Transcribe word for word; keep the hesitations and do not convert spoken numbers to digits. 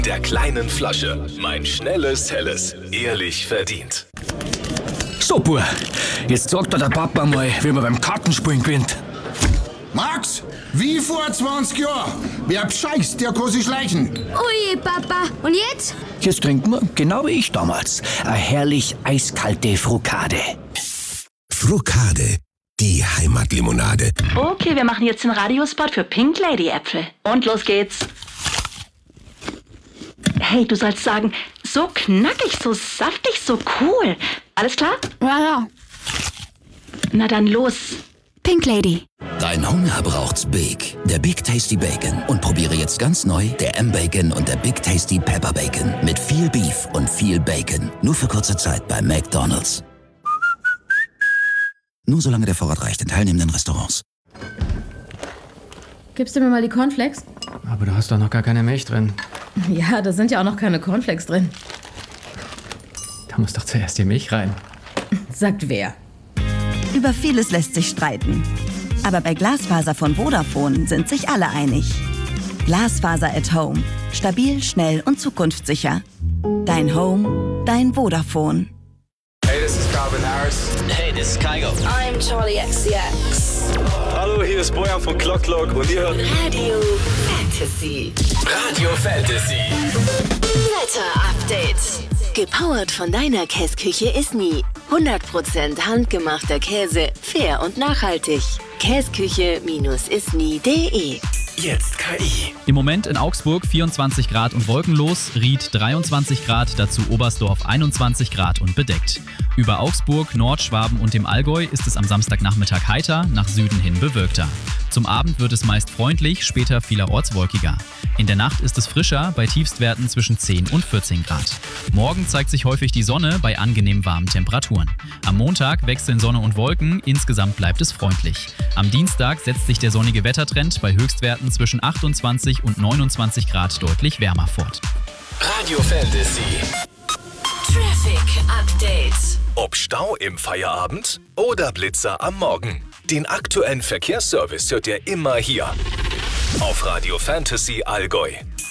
der kleinen Flasche. Mein schnelles, helles, ehrlich verdient. So, Bub, jetzt sagt dir der Papa mal, wie man beim Kartenspielen gewinnt. Max, wie vor zwanzig Jahren. Wer bescheißt, der kann sich schleichen. Ui, Papa. Und jetzt? Jetzt trinken wir, genau wie ich damals, eine herrlich eiskalte Frukade. Frukade, die Heimatlimonade. Okay, wir machen jetzt den Radiospot für Pink Lady Äpfel. Und los geht's. Hey, du sollst sagen, so knackig, so saftig, so cool. Alles klar? Ja, ja. Na dann los. Pink Lady. Dein Hunger braucht's Big, der Big Tasty Bacon. Und probiere jetzt ganz neu der M-Bacon und der Big Tasty Pepper Bacon. Mit viel Beef und viel Bacon. Nur für kurze Zeit bei McDonald's. Nur solange der Vorrat reicht in teilnehmenden Restaurants. Gibst du mir mal die Cornflakes? Aber du hast doch noch gar keine Milch drin. Ja, da sind ja auch noch keine Cornflakes drin. Da muss doch zuerst die Milch rein. Sagt wer? Über vieles lässt sich streiten. Aber bei Glasfaser von Vodafone sind sich alle einig. Glasfaser at Home. Stabil, schnell und zukunftssicher. Dein Home, dein Vodafone. Hey, this is Calvin Harris. Hey, this is Kygo. I'm Charlie X C X. Hallo, hier ist Bojan von Clock Clock und ihr hört Radio Fantasy. Radio Fantasy. Wetter Update. Gepowert von deiner Käsküche ist nie. hundert Prozent handgemachter Käse, fair und nachhaltig. Käsküche isni punkt de. Jetzt K I. Im Moment in Augsburg vierundzwanzig Grad und wolkenlos, Ried dreiundzwanzig Grad, dazu Oberstdorf einundzwanzig Grad und bedeckt. Über Augsburg, Nordschwaben und dem Allgäu ist es am Samstagnachmittag heiter, nach Süden hin bewölkter. Zum Abend wird es meist freundlich, später vielerorts wolkiger. In der Nacht ist es frischer, bei Tiefstwerten zwischen zehn und vierzehn Grad. Morgen zeigt sich häufig die Sonne bei angenehm warmen Temperaturen. Am Montag wechseln Sonne und Wolken, insgesamt bleibt es freundlich. Am Dienstag setzt sich der sonnige Wettertrend bei Höchstwerten zwischen achtundzwanzig und neunundzwanzig Grad deutlich wärmer fort. Radio Fantasy. Traffic Update. Ob Stau im Feierabend oder Blitzer am Morgen. Den aktuellen Verkehrsservice hört ihr immer hier. Auf Radio Fantasy Allgäu.